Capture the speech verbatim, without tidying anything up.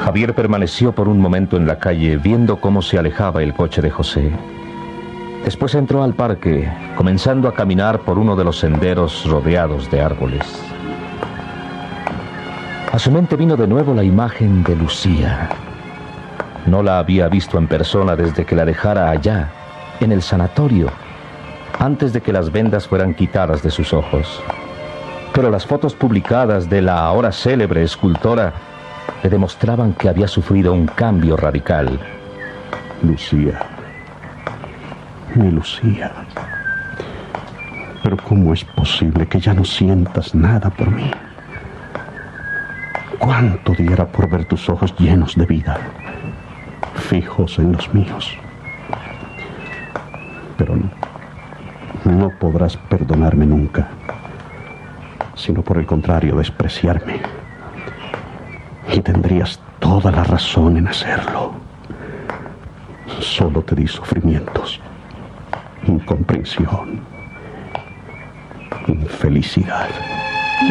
Javier permaneció por un momento en la calle viendo cómo se alejaba el coche de José. Después entró al parque, comenzando a caminar por uno de los senderos rodeados de árboles. A su mente vino de nuevo la imagen de Lucía. No la había visto en persona desde que la dejara allá, en el sanatorio, antes de que las vendas fueran quitadas de sus ojos. Pero las fotos publicadas de la ahora célebre escultora le demostraban que había sufrido un cambio radical. Lucía, mi Lucía, pero ¿cómo es posible que ya no sientas nada por mí? ¿Cuánto diera por ver tus ojos llenos de vida, fijos en los míos? Pero no, no podrás perdonarme nunca, sino por el contrario, despreciarme. Y tendrías toda la razón en hacerlo. Solo te di sufrimientos, incomprensión, infelicidad.